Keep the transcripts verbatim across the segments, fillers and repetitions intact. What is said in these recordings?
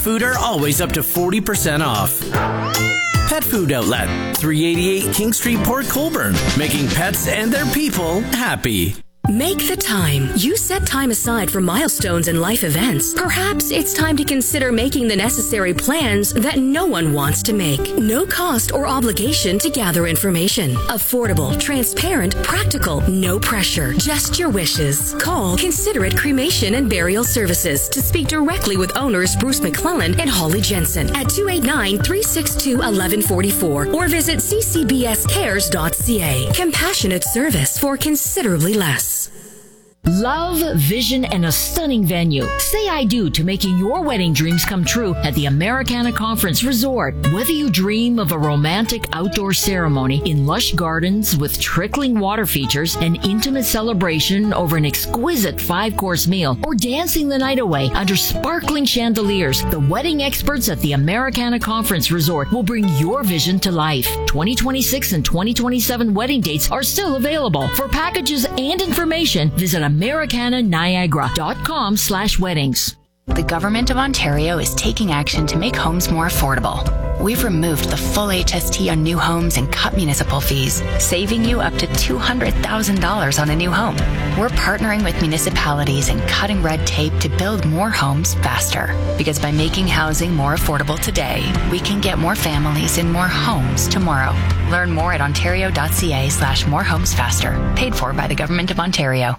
food are always up to forty percent off. Pet Food Outlet, three eighty-eight King Street, Port Colborne, making pets and their people happy. Make the time. You set time aside for milestones and life events. Perhaps it's time to consider making the necessary plans that no one wants to make. No cost or obligation to gather information. Affordable, transparent, practical, no pressure. Just your wishes. Call Considerate Cremation and Burial Services to speak directly with owners Bruce McClellan and Holly Jensen at two eight nine, three six two, one one four four or visit c c b s cares dot c a. Compassionate service for considerably less. Love, vision, and a stunning venue. Say I do to making your wedding dreams come true at the Americana Conference Resort. Whether you dream of a romantic outdoor ceremony in lush gardens with trickling water features, an intimate celebration over an exquisite five-course meal, or dancing the night away under sparkling chandeliers, the wedding experts at the Americana Conference Resort will bring your vision to life. twenty twenty-six and twenty twenty-seven wedding dates are still available. For packages and information, visit Americana Niagara dot com slash weddings. The Government of Ontario is taking action to make homes more affordable. We've removed the full H S T on new homes and cut municipal fees, saving you up to two hundred thousand dollars on a new home. We're partnering with municipalities and cutting red tape to build more homes faster. Because by making housing more affordable today, we can get more families in more homes tomorrow. Learn more at ontario dot c a slash more homes faster. Paid for by the Government of Ontario.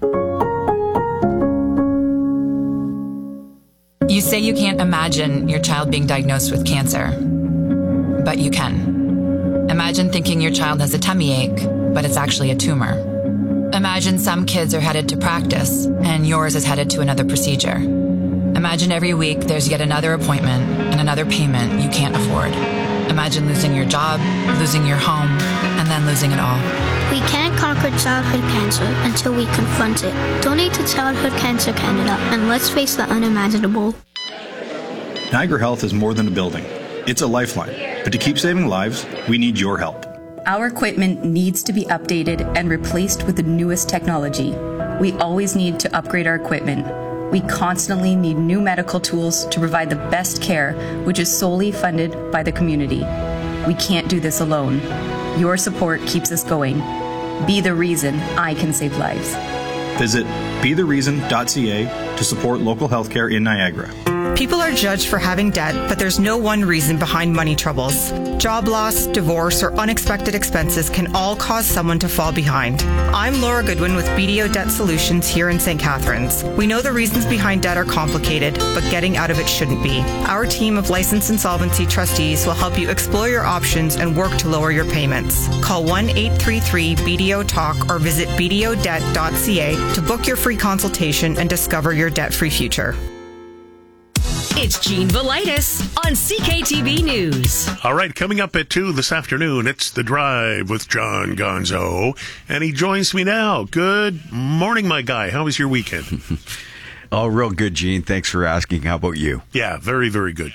You say you can't imagine your child being diagnosed with cancer, but you can. Imagine thinking your child has a tummy ache, but it's actually a tumor. Imagine some kids are headed to practice, and yours is headed to another procedure. Imagine every week there's yet another appointment and another payment you can't afford. Imagine losing your job, losing your home, and then losing it all. We can't conquer childhood cancer until we confront it. Donate to Childhood Cancer Canada, and let's face the unimaginable. Niagara Health is more than a building. It's a lifeline. But to keep saving lives, we need your help. Our equipment needs to be updated and replaced with the newest technology. We always need to upgrade our equipment. We constantly need new medical tools to provide the best care, which is solely funded by the community. We can't do this alone. Your support keeps us going. Be the reason I can save lives. Visit be the reason dot c a to support local healthcare in Niagara. People are judged for having debt, but there's no one reason behind money troubles. Job loss, divorce, or unexpected expenses can all cause someone to fall behind. I'm Laura Goodwin with B D O Debt Solutions here in Saint Catharines. We know the reasons behind debt are complicated, but getting out of it shouldn't be. Our team of licensed insolvency trustees will help you explore your options and work to lower your payments. Call one eight three three B D O talk or visit b d o debt dot c a to book your free consultation and discover your debt-free future. It's Gene Velitis on C K T V News. All right, coming up at two this afternoon, it's The Drive with John Gonzo, and he joins me now. Good morning, my guy. How was your weekend? Oh, real good, Gene. Thanks for asking. How about you? Yeah, very, very good.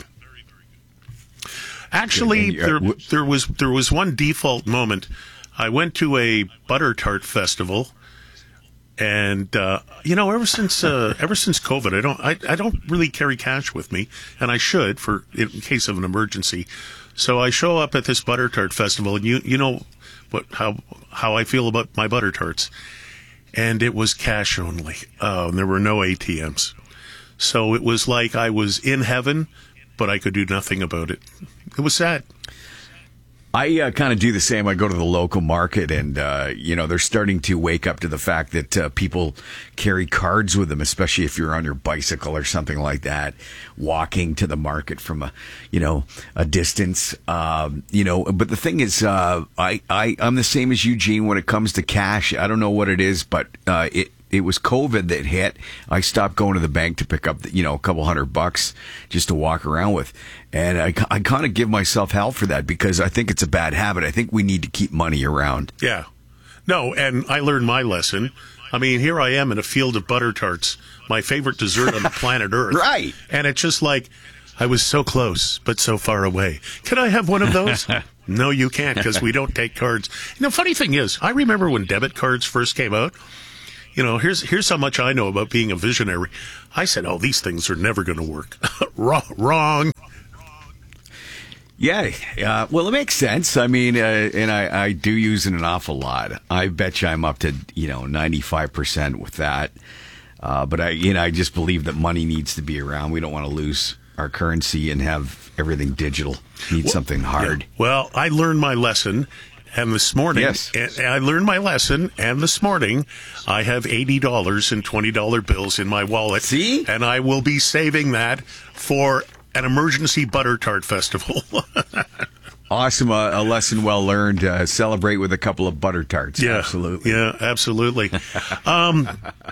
Actually, there, there was there was one default moment. I went to a butter tart festival. And uh, you know, ever since uh, ever since COVID, I don't I, I don't really carry cash with me, and I should for in case of an emergency. So I show up at this butter tart festival, and you you know what how how I feel about my butter tarts, and it was cash only. Uh, and there were no A T Ms, so it was like I was in heaven, but I could do nothing about it. It was sad. I uh, kind of do the same. I go to the local market, and uh, you know, they're starting to wake up to the fact that uh, people carry cards with them, especially if you're on your bicycle or something like that, walking to the market from a you know a distance. Um, you know, but the thing is, uh, I I I'm the same as Eugene when it comes to cash. I don't know what it is, but uh, it. It was COVID that hit. I stopped going to the bank to pick up, you know, a couple hundred bucks just to walk around with. And I, I kind of give myself hell for that because I think it's a bad habit. I think we need to keep money around. Yeah. No, and I learned my lesson. I mean, here I am in a field of butter tarts, my favorite dessert on the planet Earth. Right. And it's just like, I was so close, but so far away. Can I have one of those? No, you can't because we don't take cards. You know, funny thing is, I remember when debit cards first came out. you know, here's here's how much I know about being a visionary. I said, oh, these things are never going to work. wrong. wrong. Yeah, uh, well, it makes sense. I mean, uh, and I, I do use it an awful lot. I bet you I'm up to, you know, ninety-five percent with that. Uh, but I, you know, I just believe that money needs to be around. We don't want to lose our currency and have everything digital. Need well, something hard. Yeah. Well, I learned my lesson. And this morning, yes. and I learned my lesson, and this morning, I have eighty dollars in twenty dollar bills in my wallet. See? And I will be saving that for an emergency butter tart festival. Awesome. Uh, a lesson well learned. Uh, celebrate with a couple of butter tarts. Yeah, absolutely. Yeah, absolutely. um,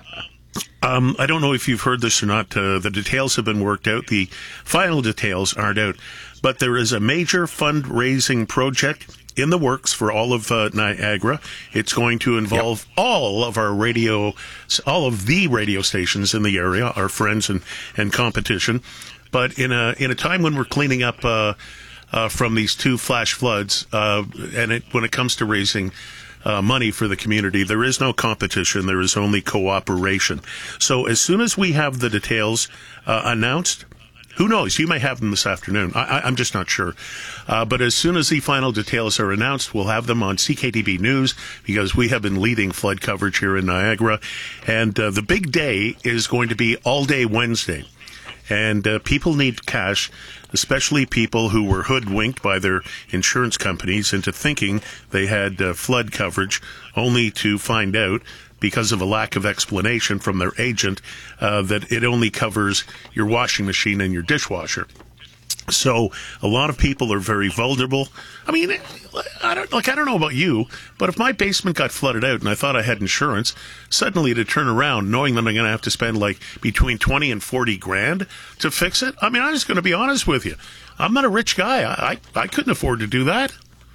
um, I don't know if you've heard this or not. Uh, the details have been worked out. The final details aren't out. But there is a major fundraising project in the works for all of uh, Niagara. It's going to involve yep. all of our radio, all of the radio stations in the area, our friends and, and competition. But in a in a time when we're cleaning up uh, uh, from these two flash floods, uh, and it, when it comes to raising uh, money for the community, there is no competition. There is only cooperation. So as soon as we have the details uh, announced, who knows? You may have them this afternoon. I, I, I'm just not sure. Uh, but as soon as the final details are announced, we'll have them on C K T B News because we have been leading flood coverage here in Niagara. And uh, the big day is going to be all day Wednesday. And uh, people need cash, especially people who were hoodwinked by their insurance companies into thinking they had uh, flood coverage, only to find out, because of a lack of explanation from their agent, uh, that it only covers your washing machine and your dishwasher. So a lot of people are very vulnerable. I mean, I don't like I don't know about you, but if my basement got flooded out and I thought I had insurance, suddenly to turn around knowing that I'm going to have to spend like between twenty and forty grand to fix it. I mean, I'm just going to be honest with you. I'm not a rich guy. I I, I couldn't afford to do that.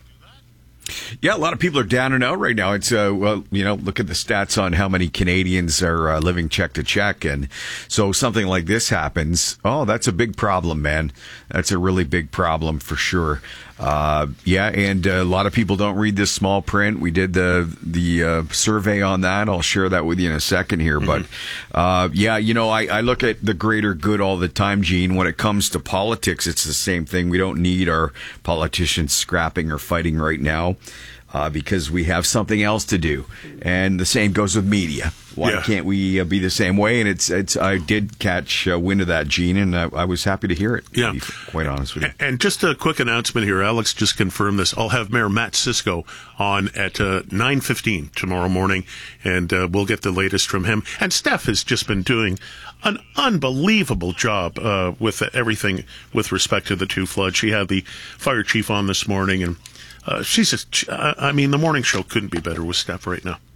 Yeah, a lot of people are down and out right now. It's, uh, well, you know, look at the stats on how many Canadians are uh, living check to check. And so something like this happens. Oh, that's a big problem, man. That's a really big problem for sure. Uh, yeah, and uh, a lot of people don't read this small print. We did the the uh, survey on that. I'll share that with you in a second here. Mm-hmm. But, uh, yeah, you know, I, I look at the greater good all the time, Gene. When it comes to politics, it's the same thing. We don't need our politicians scrapping or fighting right now. Uh, because we have something else to do, and the same goes with media. Why yeah. can't we uh, be the same way? And it's it's. I did catch uh, wind of that, Gene, and I, I was happy to hear it. Yeah, to be quite honest with you. And just a quick announcement here. Alex just confirmed this. I'll have Mayor Matt Cisco on at uh, nine fifteen tomorrow morning, and uh, we'll get the latest from him. And Steph has just been doing an unbelievable job uh, with everything with respect to the two floods. She had the fire chief on this morning, and Uh, she's just, I mean, the morning show couldn't be better with Steph right now.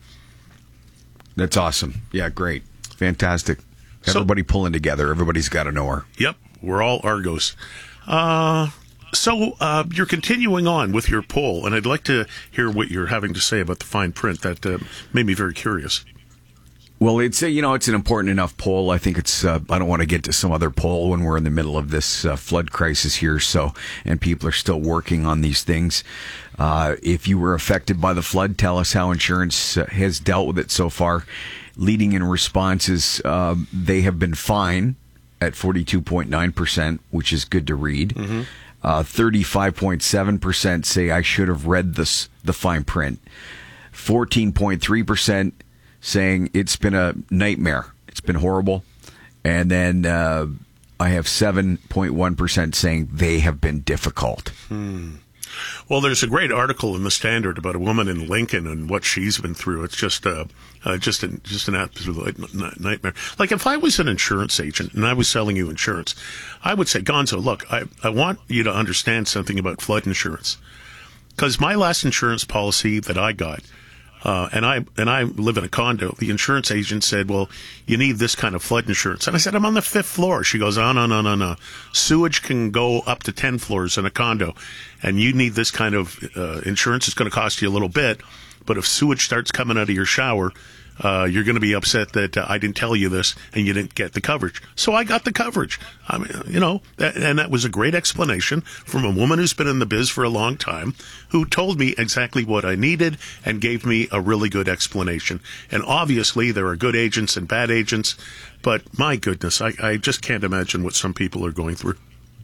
That's awesome. Yeah, great. Fantastic. Everybody so, pulling together. Everybody's got to know her. Yep. We're all Argos. Uh, so uh, you're continuing on with your poll, and I'd like to hear what you're having to say about the fine print. That uh, made me very curious. Well, it's a, you know, it's an important enough poll. I think it's, uh, I don't want to get to some other poll when we're in the middle of this uh, flood crisis here. So, and people are still working on these things. Uh, if you were affected by the flood, tell us how insurance uh, has dealt with it so far. Leading in responses, uh, they have been fine at forty-two point nine percent, which is good to read. Mm-hmm. Uh, thirty-five point seven percent say I should have read this, the fine print. fourteen point three percent saying it's been a nightmare. It's been horrible. And then uh, I have seven point one percent saying they have been difficult. Hmm. Well, there's a great article in the Standard about a woman in Lincoln and what she's been through. It's just uh, uh, just an just an absolute nightmare. Like if I was an insurance agent and I was selling you insurance, I would say, Gonzo, look, I, I want you to understand something about flood insurance. Because my last insurance policy that I got, Uh, and I and I live in a condo. The insurance agent said, well, you need this kind of flood insurance. And I said, I'm on the fifth floor. She goes, oh, no, no, no, no. Sewage can go up to ten floors in a condo. And you need this kind of uh, insurance. It's going to cost you a little bit. But if sewage starts coming out of your shower, Uh, you're going to be upset that uh, I didn't tell you this and you didn't get the coverage. So I got the coverage. I mean, you know, that, and that was a great explanation from a woman who's been in the biz for a long time, who told me exactly what I needed and gave me a really good explanation. And obviously there are good agents and bad agents, but my goodness, I, I just can't imagine what some people are going through.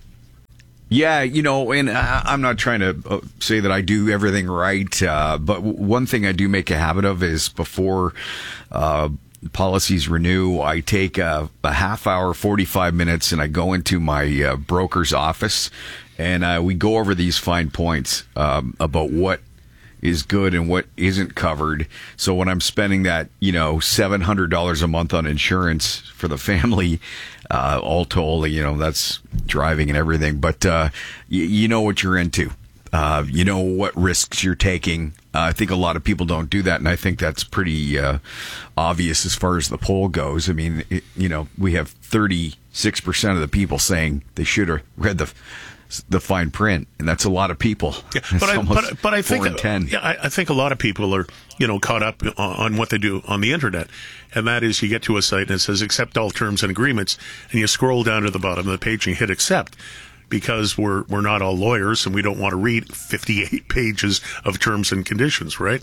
Yeah, you know, and I, I'm not trying to say that I do everything right, uh, but w- one thing I do make a habit of is before uh, policies renew, I take a, a half hour, forty-five minutes, and I go into my uh, broker's office, and uh, we go over these fine points um, about what is good and what isn't covered. So when I'm spending that, you know, seven hundred dollars a month on insurance for the family, uh, all told, you know, that's driving and everything, but uh, y- you know what you're into. Uh, you know what risks you're taking. Uh, I think a lot of people don't do that, and I think that's pretty uh, obvious as far as the poll goes. I mean, it, you know, we have thirty-six percent of the people saying they should have read the the fine print, and that's a lot of people. Yeah, but, I, but, but I think four in ten. Yeah, I, I think a lot of people are, you know, caught up on, on what they do on the internet, and that is you get to a site and it says accept all terms and agreements, and you scroll down to the bottom of the page and you hit accept, because we're we're not all lawyers and we don't want to read fifty-eight pages of terms and conditions, right?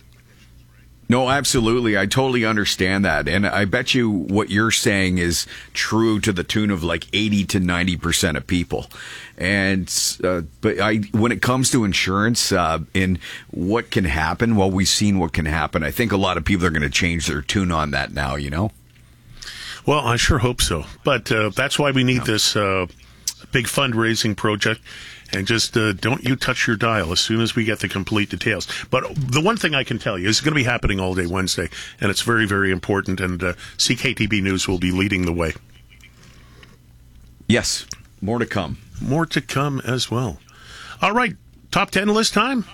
No, absolutely. I totally understand that. And I bet you what you're saying is true to the tune of like eighty to ninety percent of people. And, uh, but I, when it comes to insurance, uh, and what can happen, well, we've seen what can happen. I think a lot of people are going to change their tune on that now, you know? Well, I sure hope so. But, uh, that's why we need yeah. this, uh, big fundraising project. And just uh, don't you touch your dial as soon as we get the complete details. But the one thing I can tell you is it's going to be happening all day Wednesday, and it's very, very important, and uh, C K T B News will be leading the way. Yes, more to come. More to come as well. All right, top ten list time.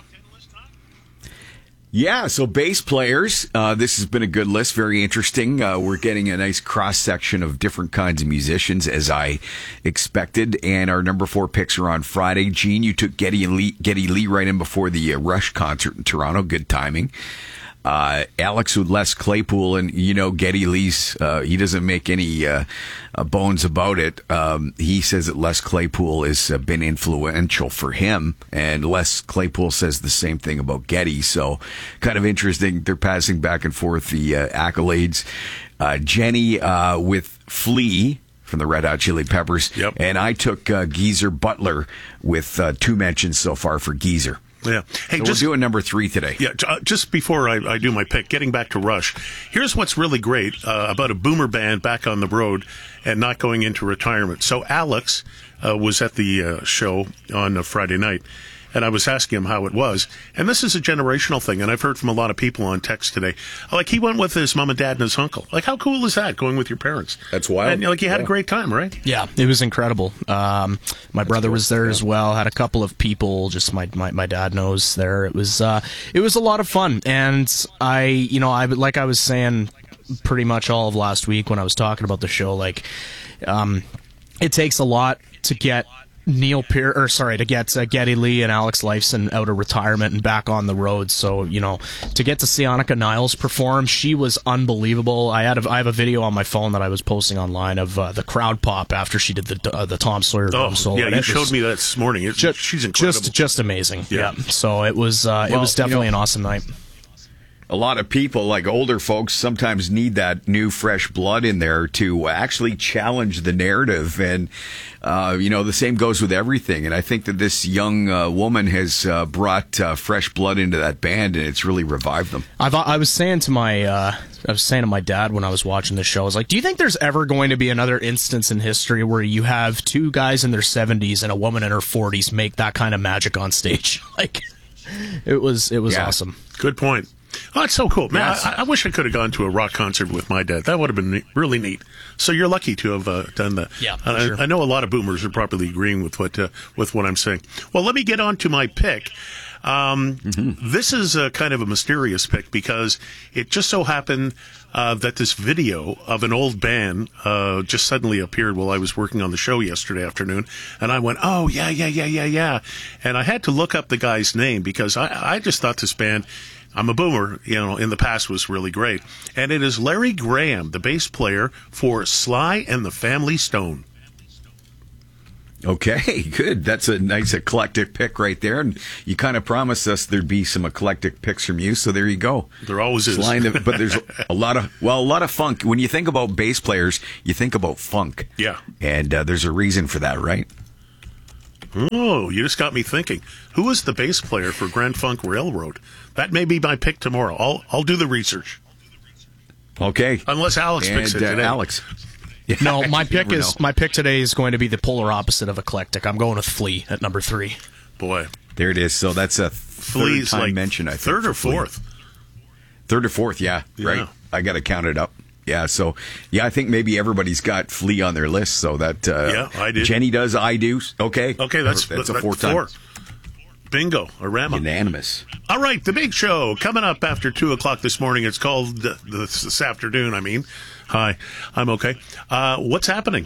Yeah, so bass players, uh, this has been a good list, very interesting. Uh, we're getting a nice cross-section of different kinds of musicians, as I expected, and our number four picks are on Friday. Gene, you took Geddy Lee, Geddy Lee right in before the uh, Rush concert in Toronto, good timing. Uh, Alex with Les Claypool, and you know Geddy Lee's, uh, he doesn't make any uh, uh, bones about it. Um, he says that Les Claypool has uh, been influential for him, and Les Claypool says the same thing about Geddy, so kind of interesting. They're passing back and forth the uh, accolades. Uh, Jenny uh, with Flea from the Red Hot Chili Peppers, yep. And I took uh, Geezer Butler with uh, two mentions so far for Geezer. Yeah. Hey, so just, we're doing number three today. Yeah. Uh, just before I, I do my pick, getting back to Rush, here's what's really great uh, about a boomer band back on the road and not going into retirement. So Alex uh, was at the uh, show on a Friday night, and I was asking him how it was. And this is a generational thing, and I've heard from a lot of people on text today. Like, he went with his mom and dad and his uncle. Like, how cool is that, going with your parents? That's wild. And, like, you had yeah. a great time, right? Yeah, it was incredible. Um, my That's brother cool. was there yeah. as well. Had a couple of people, just my, my, my dad knows there. It was uh, it was a lot of fun. And I, you know, I like I was saying pretty much all of last week when I was talking about the show, like, um, it takes a lot to get Neil Peart, or sorry, to get uh, Geddy Lee and Alex Lifeson out of retirement and back on the road. So, you know, to get to see Annika Niles perform, she was unbelievable. I had a, I have a video on my phone that I was posting online of uh, the crowd pop after she did the uh, the Tom Sawyer drum oh, solo. Yeah, and you it showed was me that this morning. It, just, she's incredible. Just, just amazing. Yeah. yeah. So it was uh, well, it was definitely you know, an awesome night. A lot of people, like older folks, sometimes need that new, fresh blood in there to actually challenge the narrative. And, uh, you know, the same goes with everything. And I think that this young uh, woman has uh, brought uh, fresh blood into that band, and it's really revived them. I thought I was saying to my, uh, I was saying to my dad when I was watching the show, I was like, do you think there's ever going to be another instance in history where you have two guys in their seventies and a woman in her forties make that kind of magic on stage? Like, it was, it was yeah. awesome. Good point. Oh, that's so cool, man! Yes. I, I wish I could have gone to a rock concert with my dad. That would have been neat, really neat. So you're lucky to have uh, done that. Yeah, and I, sure. I know a lot of boomers are probably agreeing with what uh, with what I'm saying. Well, let me get on to my pick. Um, mm-hmm. This is a kind of a mysterious pick because it just so happened uh, that this video of an old band uh, just suddenly appeared while I was working on the show yesterday afternoon. And I went, oh, yeah, yeah, yeah, yeah, yeah. And I had to look up the guy's name because I, I just thought this band, I'm a boomer, you know, in the past was really great. And it is Larry Graham, the bass player for Sly and the Family Stone. Okay, good. That's a nice eclectic pick right there. And you kind of promised us there'd be some eclectic picks from you, so there you go. There always is. The, but there's a lot of, well, a lot of funk. When you think about bass players, you think about funk. Yeah. And uh, there's a reason for that, right? Oh, you just got me thinking. Who is the bass player for Grand Funk Railroad? That may be my pick tomorrow. I'll I'll do the research. Okay. Unless Alex and, picks it uh, today. Alex. Yeah, no, my pick is know. my pick today is going to be the polar opposite of eclectic. I'm going with Flea at number three. Boy, there it is. So that's a Flea's third time like mention. I think third or fourth. Third or fourth, yeah, yeah. right. I got to count it up. Yeah, so yeah, I think maybe everybody's got Flea on their list. So that uh, yeah, I did. Jenny does. I do. Okay, okay, that's that's that, a four time. Four. Bingo, a Rama. Unanimous. All right, the big show coming up after two o'clock this morning. It's called uh, this, this afternoon. I mean, hi, I'm okay. Uh, what's happening?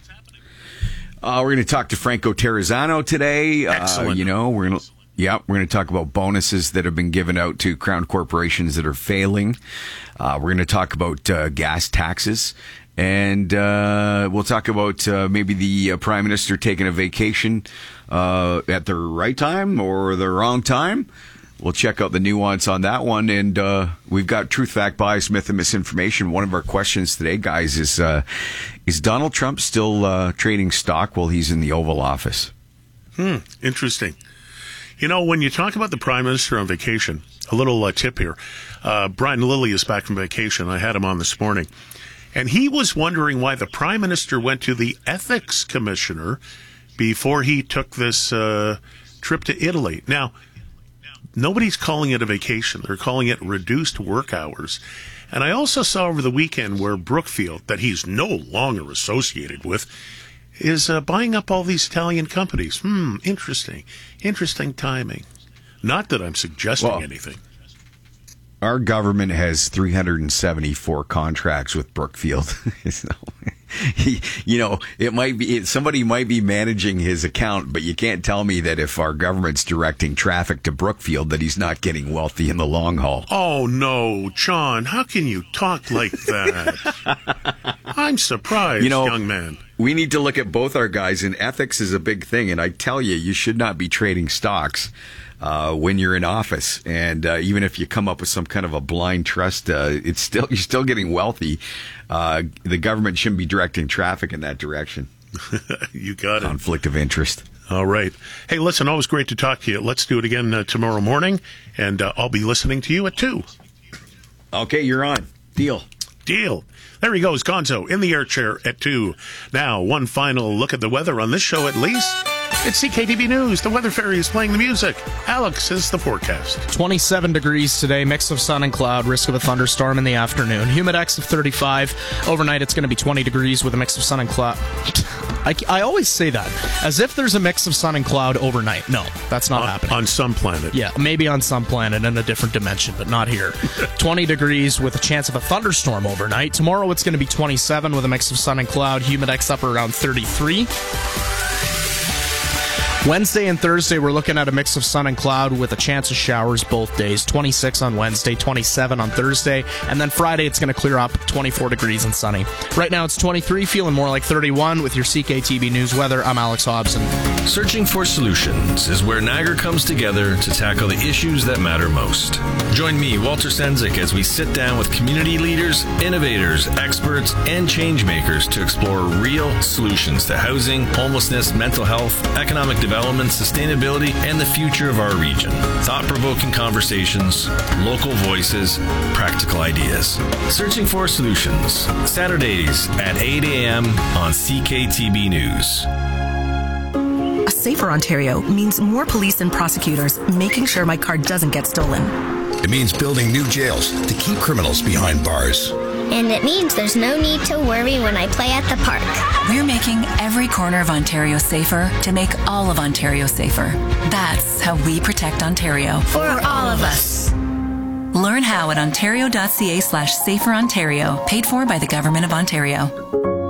Uh, we're going to talk to Franco Terrazzano today. Excellent. Uh, you know, we're going to. Yeah, we're going to talk about bonuses that have been given out to crown corporations that are failing. Uh, we're going to talk about uh, gas taxes. And uh, we'll talk about uh, maybe the uh, Prime Minister taking a vacation uh, at the right time or the wrong time. We'll check out the nuance on that one. And uh, we've got Truth, Fact, Bias, Myth, and Misinformation. One of our questions today, guys, is uh, is Donald Trump still uh, trading stock while he's in the Oval Office? Hmm, interesting. You know, when you talk about the Prime Minister on vacation, a little uh, tip here. Uh, Brian Lilly is back from vacation. I had him on this morning. And he was wondering why the Prime Minister went to the Ethics Commissioner before he took this uh, trip to Italy. Now, nobody's calling it a vacation. They're calling it reduced work hours. And I also saw over the weekend where Brookfield, that he's no longer associated with, is uh, buying up all these Italian companies. Hmm, interesting. Interesting timing. Not that I'm suggesting well, anything. Our government has three hundred seventy-four contracts with Brookfield. So, he, you know, it might be it, somebody might be managing his account, but you can't tell me that if our government's directing traffic to Brookfield that he's not getting wealthy in the long haul. Oh no, John! How can you talk like that? I'm surprised, you know, young man. We need to look at both our guys, and ethics is a big thing. And I tell you, you should not be trading stocks uh, when you're in office. And uh, even if you come up with some kind of a blind trust, uh, it's still you're still getting wealthy. Uh, the government shouldn't be directing traffic in that direction. You got it. Conflict of interest. All right. Hey, listen, always great to talk to you. Let's do it again uh, tomorrow morning, and uh, I'll be listening to you at two. Okay, you're on. Deal. Deal. There he goes, Gonzo, in the air chair at two. Now, one final look at the weather on this show, at least. It's C K T V News. The Weather Fairy is playing the music. Alex is the forecast. twenty-seven degrees today, mix of sun and cloud, risk of a thunderstorm in the afternoon. Humidex of thirty-five. Overnight, it's going to be twenty degrees with a mix of sun and cloud. I, I always say that, as if there's a mix of sun and cloud overnight. No, that's not on, happening. On some planet. Yeah, maybe on some planet in a different dimension, but not here. twenty degrees with a chance of a thunderstorm overnight. Tomorrow, it's going to be twenty-seven with a mix of sun and cloud. Humidex up around thirty-three. Wednesday and Thursday, we're looking at a mix of sun and cloud with a chance of showers both days. twenty-six on Wednesday, twenty-seven on Thursday, and then Friday it's going to clear up, twenty-four degrees and sunny. Right now it's twenty-three, feeling more like thirty-one. With your C K T V News weather, I'm Alex Hobson. Searching for Solutions is where Niagara comes together to tackle the issues that matter most. Join me, Walter Senzik, as we sit down with community leaders, innovators, experts, and change makers to explore real solutions to housing, homelessness, mental health, economic development, development, sustainability, and the future of our region. Thought-provoking conversations, local voices, practical ideas. Searching for Solutions. Saturdays at eight a.m. on C K T B News. A safer Ontario means more police and prosecutors making sure my car doesn't get stolen. It means building new jails to keep criminals behind bars. And it means there's no need to worry when I play at the park. We're making every corner of Ontario safer to make all of Ontario safer. That's how we protect Ontario. For all of us. Learn how at ontario.ca slash safer Ontario. Paid for by the Government of Ontario.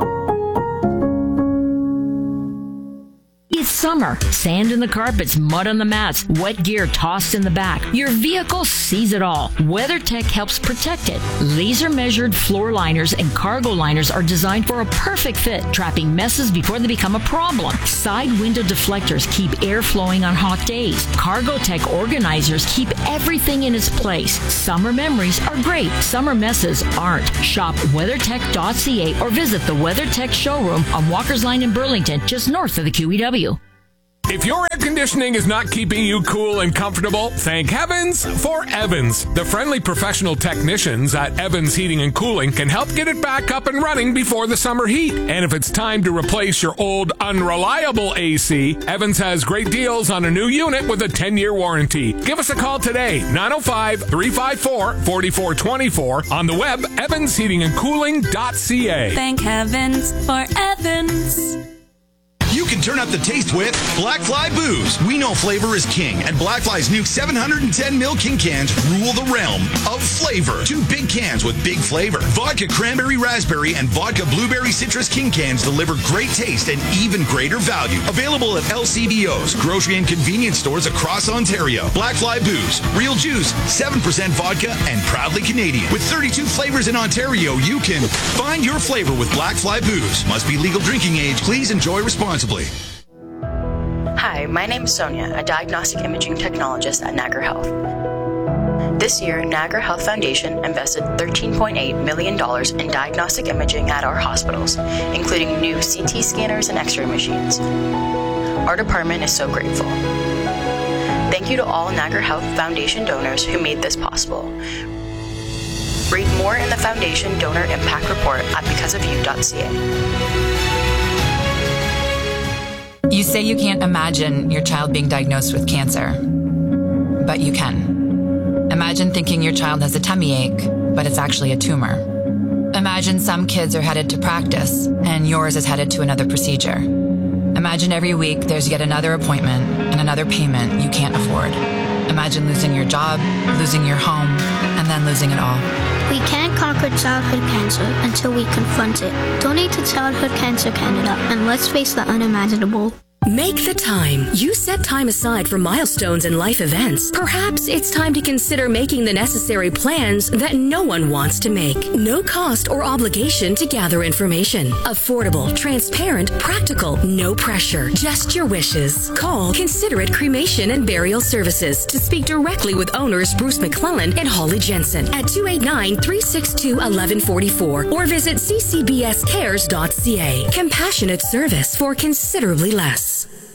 It's summer. Sand in the carpets, mud on the mats, wet gear tossed in the back. Your vehicle sees it all. WeatherTech helps protect it. Laser-measured floor liners and cargo liners are designed for a perfect fit, trapping messes before they become a problem. Side window deflectors keep air flowing on hot days. CargoTech organizers keep everything in its place. Summer memories are great. Summer messes aren't. Shop weathertech dot c a or visit the WeatherTech showroom on Walker's Line in Burlington, just north of the Q E W. If your air conditioning is not keeping you cool and comfortable, thank heavens for Evans. The friendly professional technicians at Evans Heating and Cooling can help get it back up and running before the summer heat. And if it's time to replace your old unreliable A C, Evans has great deals on a new unit with a ten-year warranty. Give us a call today, nine oh five, three five four, four four two four, on the web, evans heating and cooling dot c a. Thank heavens for Evans. You can turn up the taste with Black Fly Booze. We know flavor is king, and Black Fly's new seven hundred ten milliliter king cans rule the realm of flavor. Two big cans with big flavor. Vodka Cranberry Raspberry and Vodka Blueberry Citrus king cans deliver great taste and even greater value. Available at L C B Os, grocery and convenience stores across Ontario. Black Fly Booze. Real juice, seven percent vodka, and proudly Canadian. With thirty-two flavors in Ontario, you can find your flavor with Black Fly Booze. Must be legal drinking age. Please enjoy responsibly. Hi, my name is Sonia, a diagnostic imaging technologist at Niagara Health. This year, Niagara Health Foundation invested thirteen point eight million dollars in diagnostic imaging at our hospitals, including new C T scanners and X-ray machines. Our department is so grateful. Thank you to all Niagara Health Foundation donors who made this possible. Read more in the Foundation Donor Impact Report at because of you dot c a. You say you can't imagine your child being diagnosed with cancer, but you can. Imagine thinking your child has a tummy ache, but it's actually a tumor. Imagine some kids are headed to practice, and yours is headed to another procedure. Imagine every week there's yet another appointment and another payment you can't afford. Imagine losing your job, losing your home, and then losing it all. We can't conquer childhood cancer until we confront it. Donate to Childhood Cancer Canada and let's face the unimaginable. Make the time. You set time aside for milestones and life events. Perhaps it's time to consider making the necessary plans that no one wants to make. No cost or obligation to gather information. Affordable, transparent, practical, no pressure. Just your wishes. Call Considerate Cremation and Burial Services to speak directly with owners Bruce McClellan and Holly Jensen at two eight nine, three six two, one one four four or visit c c b s cares dot c a. Compassionate service for considerably less.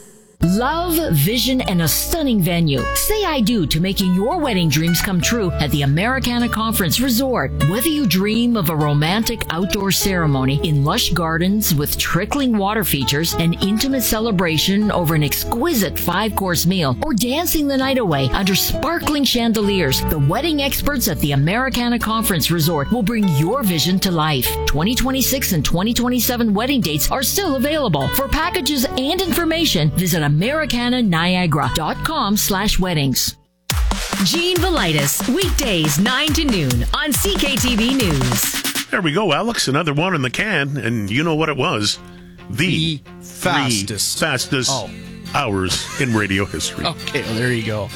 Love, vision, and a stunning venue. Say I do to making your wedding dreams come true at the Americana Conference Resort. Whether you dream of a romantic outdoor ceremony in lush gardens with trickling water features, an intimate celebration over an exquisite five-course meal, or dancing the night away under sparkling chandeliers, the wedding experts at the Americana Conference Resort will bring your vision to life. twenty twenty-six and twenty twenty-seven wedding dates are still available. For packages and information, visit americana niagara dot com slash weddings. Gene Velitis, weekdays nine to noon on C K T V News. There we go, Alex. Another one in the can, and you know what it was. The, the fastest. fastest oh. hours in radio history. Okay, well, there you go.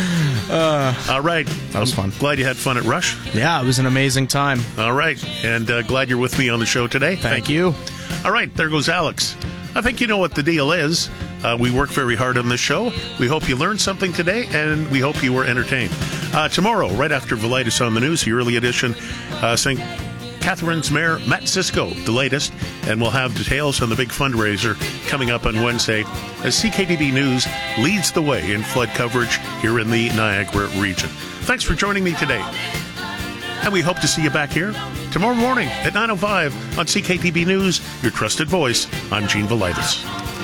Uh, All right. That was fun. Glad you had fun at Rush. Yeah, it was an amazing time. All right. And uh, glad you're with me on the show today. Thank, Thank you. you. All right, there goes Alex. I think you know what the deal is. Uh, we work very hard on this show. We hope you learned something today, and we hope you were entertained. Uh, tomorrow, right after Velitis on the News, the early edition, uh, Saint Catherine's Mayor Matt Cisco, the latest, and we'll have details on the big fundraiser coming up on Wednesday as C K T V News leads the way in flood coverage here in the Niagara region. Thanks for joining me today. And we hope to see you back here tomorrow morning at nine oh five on C K T V News, your trusted voice. I'm Gene Velitis.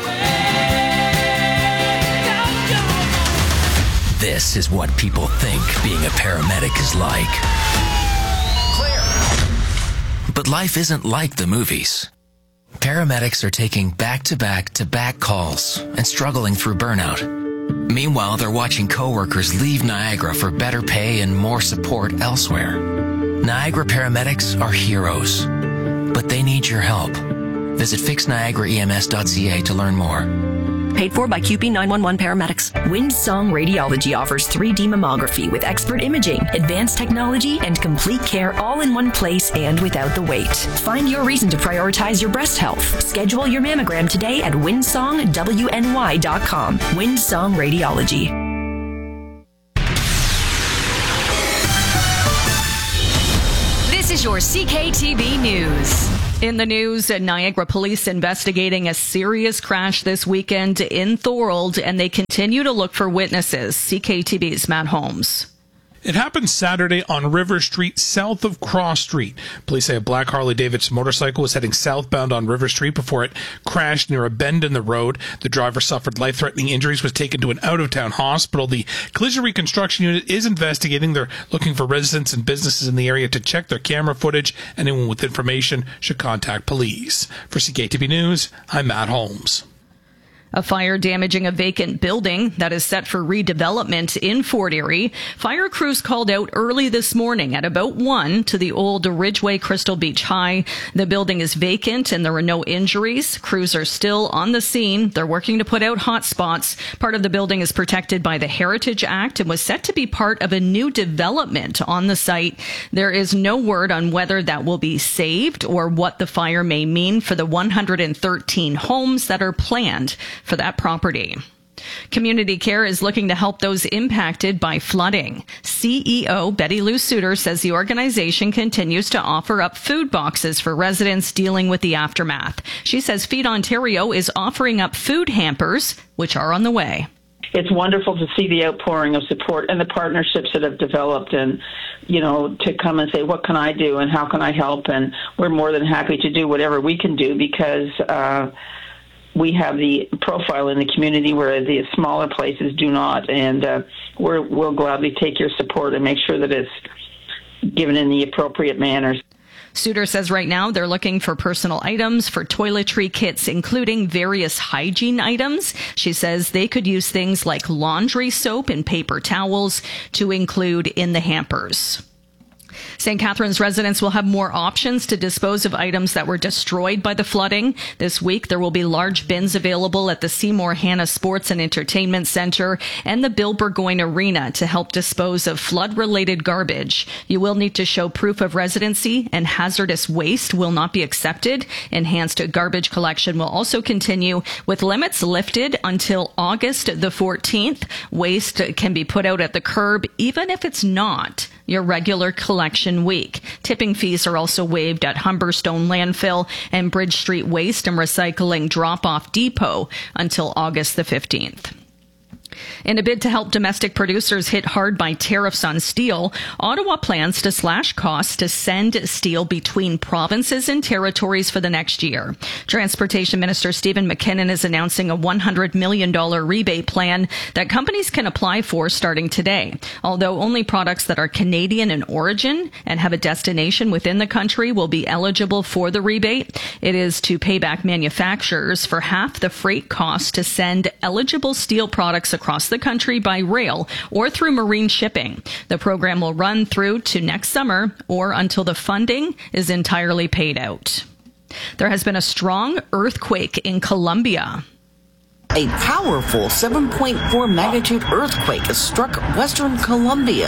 This is what people think being a paramedic is like. Clear. But life isn't like the movies. Paramedics are taking back-to-back-to-back calls and struggling through burnout. Meanwhile, they're watching coworkers leave Niagara for better pay and more support elsewhere. Niagara paramedics are heroes, but they need your help. Visit fix niagara e m s dot c a to learn more. Paid for by Q P nine one one Paramedics. Windsong Radiology offers three D mammography with expert imaging, advanced technology, and complete care all in one place and without the wait. Find your reason to prioritize your breast health. Schedule your mammogram today at windsong w n y dot com. Windsong Radiology. This is your C K T V News. In the news, Niagara police investigating a serious crash this weekend in Thorold, and they continue to look for witnesses. C K T V's Matt Holmes. It happened Saturday on River Street, south of Cross Street. Police say a black Harley-Davidson motorcycle was heading southbound on River Street before it crashed near a bend in the road. The driver suffered life-threatening injuries, was taken to an out-of-town hospital. The collision reconstruction unit is investigating. They're looking for residents and businesses in the area to check their camera footage. Anyone with information should contact police. For C K T V News, I'm Matt Holmes. A fire damaging a vacant building that is set for redevelopment in Fort Erie. Fire crews called out early this morning at about one to the old Ridgeway Crystal Beach High. The building is vacant and there were no injuries. Crews are still on the scene. They're working to put out hot spots. Part of the building is protected by the Heritage Act and was set to be part of a new development on the site. There is no word on whether that will be saved or what the fire may mean for the one hundred thirteen homes that are planned for that property. Community Care is looking to help those impacted by flooding. C E O Betty Lou Suter says the organization continues to offer up food boxes for residents dealing with the aftermath. She says Feed Ontario is offering up food hampers, which are on the way. It's wonderful to see the outpouring of support and the partnerships that have developed, and, you know, to come and say, what can I do and how can I help? And we're more than happy to do whatever we can do because, uh, we have the profile in the community where the smaller places do not, and uh, we're, we'll gladly take your support and make sure that it's given in the appropriate manners. Suter says right now they're looking for personal items for toiletry kits, including various hygiene items. She says they could use things like laundry soap and paper towels to include in the hampers. Saint Catharines residents will have more options to dispose of items that were destroyed by the flooding. This week, there will be large bins available at the Seymour Hanna Sports and Entertainment Center and the Bill Burgoyne Arena to help dispose of flood-related garbage. You will need to show proof of residency, and hazardous waste will not be accepted. Enhanced garbage collection will also continue, with limits lifted until August the fourteenth. Waste can be put out at the curb, even if it's not your regular collection week. Tipping fees are also waived at Humberstone Landfill and Bridge Street Waste and Recycling Drop-Off Depot until August the fifteenth. In a bid to help domestic producers hit hard by tariffs on steel, Ottawa plans to slash costs to send steel between provinces and territories for the next year. Transportation Minister Stephen McKinnon is announcing a one hundred million dollars rebate plan that companies can apply for starting today. Although only products that are Canadian in origin and have a destination within the country will be eligible for the rebate, it is to pay back manufacturers for half the freight costs to send eligible steel products across the country by rail or through marine shipping. The program will run through to next summer or until the funding is entirely paid out. There has been a strong earthquake in Colombia. A powerful seven point four magnitude earthquake has struck western Colombia,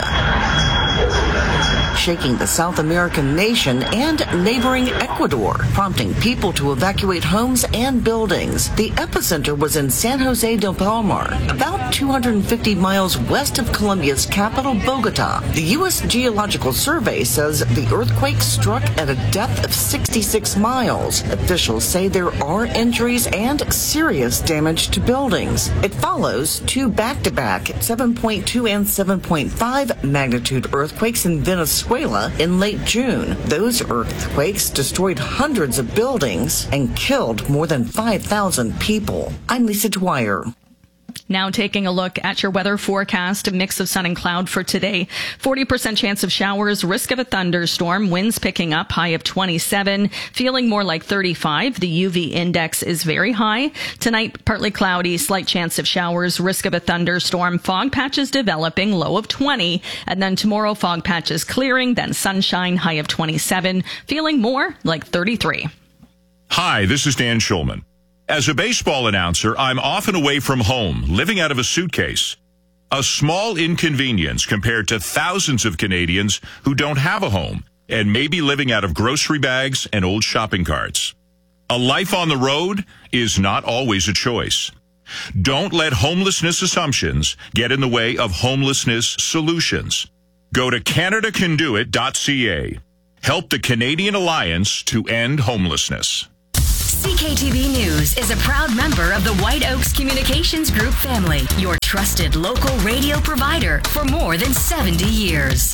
shaking the South American nation and neighboring Ecuador, prompting people to evacuate homes and buildings. The epicenter was in San Jose del Palmar, about two hundred fifty miles west of Colombia's capital, Bogota. The U S Geological Survey says the earthquake struck at a depth of sixty-six miles. Officials say there are injuries and serious damage to buildings. It follows two back-to-back seven point two and seven point five magnitude earthquakes in Venezuela in late June. Those earthquakes destroyed hundreds of buildings and killed more than five thousand people. I'm Lisa Dwyer. Now taking a look at your weather forecast, a mix of sun and cloud for today. forty percent chance of showers, risk of a thunderstorm, winds picking up, high of twenty-seven, feeling more like thirty-five. The U V index is very high. Tonight, partly cloudy, slight chance of showers, risk of a thunderstorm, fog patches developing, low of twenty. And then tomorrow, fog patches clearing, then sunshine, high of twenty-seven, feeling more like thirty-three. Hi, this is Dan Schulman. As a baseball announcer, I'm often away from home, living out of a suitcase. A small inconvenience compared to thousands of Canadians who don't have a home and may be living out of grocery bags and old shopping carts. A life on the road is not always a choice. Don't let homelessness assumptions get in the way of homelessness solutions. Go to canada can do it dot c a. Help the Canadian Alliance to end homelessness. C K T V News is a proud member of the White Oaks Communications Group family, your trusted local radio provider for more than seventy years.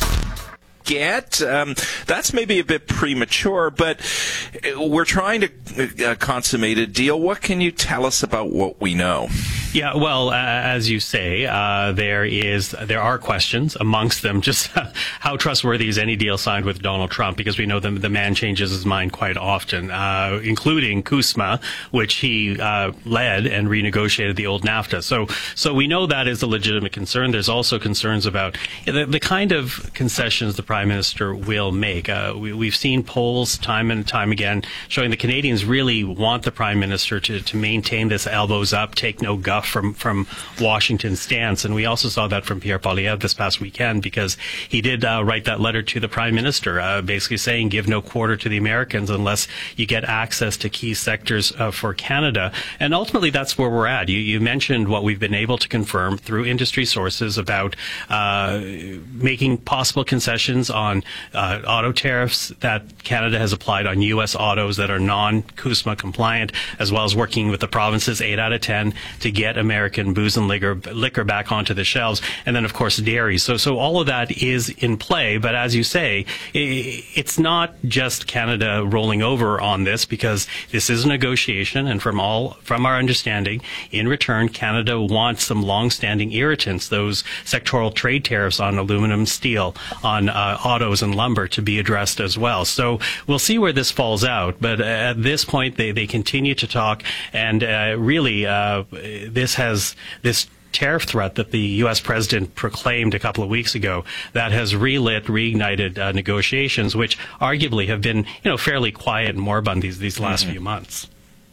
Get um, that's maybe a bit premature, but we're trying to uh, consummate a deal. What can you tell us about what we know? Yeah, well, uh, as you say, uh, there is there are questions amongst them. Just how trustworthy is any deal signed with Donald Trump? Because we know the, the man changes his mind quite often, uh, including CUSMA, which he uh, led and renegotiated the old NAFTA. So, so we know that is a legitimate concern. There's also concerns about the, the kind of concessions the Prime Minister will make. Uh, we, we've seen polls time and time again showing the Canadians really want the Prime Minister to, to maintain this elbows up, take no guff from from Washington's stance. And we also saw that from Pierre Poilievre this past weekend, because he did uh, write that letter to the Prime Minister, uh, basically saying give no quarter to the Americans unless you get access to key sectors uh, for Canada. And ultimately, that's where we're at. You, you mentioned what we've been able to confirm through industry sources about uh, making possible concessions on uh, auto tariffs that Canada has applied on U S autos that are non-CUSMA compliant, as well as working with the provinces, eight out of ten, to get American booze and liquor, liquor back onto the shelves. And then, of course, dairy. So, so all of that is in play. But as you say, it's not just Canada rolling over on this, because this is a negotiation. And from all, from our understanding, in return, Canada wants some long-standing irritants, those sectoral trade tariffs on aluminum, steel, on uh, autos and lumber, to be addressed as well. So we'll see where this falls out. But at this point, they, they continue to talk. And uh, really, uh, this has this tariff threat that the U S president proclaimed a couple of weeks ago that has relit, reignited uh, negotiations, which arguably have been, you know, fairly quiet and moribund these these last mm-hmm. few months.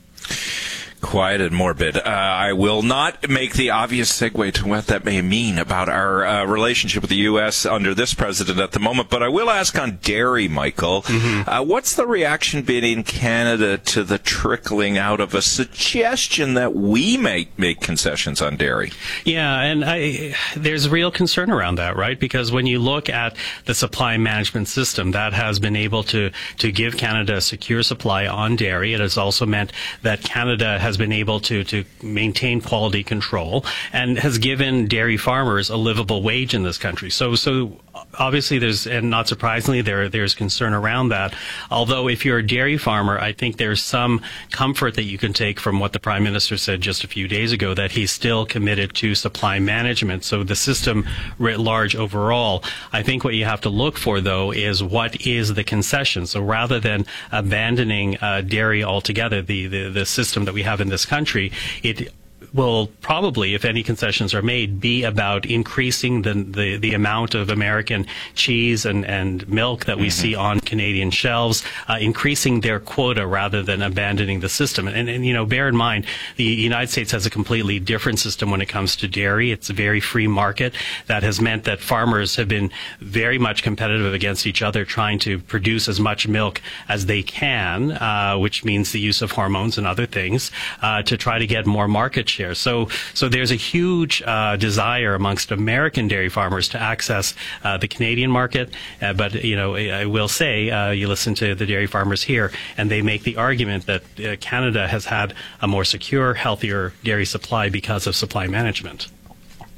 Quiet and morbid. Uh, I will not make the obvious segue to what that may mean about our uh, relationship with the U S under this president at the moment, but I will ask on dairy, Michael. Mm-hmm. Uh, what's the reaction been in Canada to the trickling out of a suggestion that we might make concessions on dairy? Yeah, and I, there's real concern around that, right? Because when you look at the supply management system, that has been able to, to give Canada a secure supply on dairy. It has also meant that Canada has has been able to, to maintain quality control and has given dairy farmers a livable wage in this country. So, so obviously there's, and not surprisingly, there, there's concern around that. Although if you're a dairy farmer, I think there's some comfort that you can take from what the Prime Minister said just a few days ago, that he's still committed to supply management. So the system writ large overall, I think what you have to look for, though, is what is the concession. So rather than abandoning uh, dairy altogether, the, the, the system that we have in this country, it will probably, if any concessions are made, be about increasing the the, the amount of American cheese and, and milk that we mm-hmm. see on Canadian shelves, uh, increasing their quota rather than abandoning the system. And, and, you know, bear in mind, the United States has a completely different system when it comes to dairy. It's a very free market that has meant that farmers have been very much competitive against each other, trying to produce as much milk as they can, uh, which means the use of hormones and other things, uh, to try to get more market share. So, so there's a huge uh, desire amongst American dairy farmers to access uh, the Canadian market. Uh, but, you know, I will say, uh, you listen to the dairy farmers here, and they make the argument that uh, Canada has had a more secure, healthier dairy supply because of supply management.